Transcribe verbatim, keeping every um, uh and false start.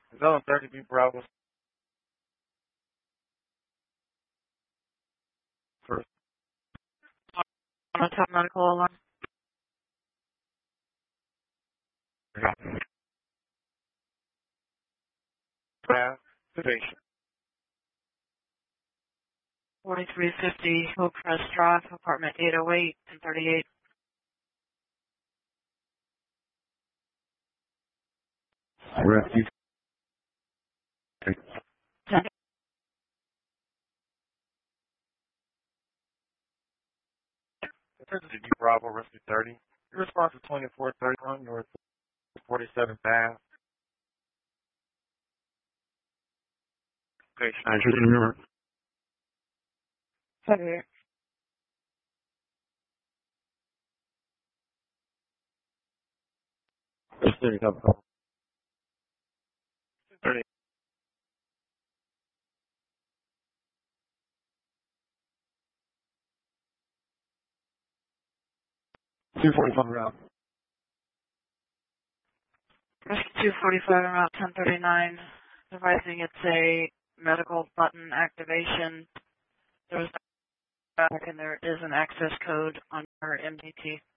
Zone thirty B Bravo. First. On a top medical alarm. Pass the patient. forty-three fifty Hillcrest Drive, apartment eight oh eight and thirty-eight. Rescue. ten. Attention to B Bravo Rescue thirty. Your response is twenty-four thirty-one. Your forty-seven Pass. Patient. I should in your. thirty-eight. thirty-eight. thirty-eight. two forty-five route. Rescue two forty-five and Route ten thirty-nine. Advising it's a medical button activation. There was no and there is an access code on our M D T.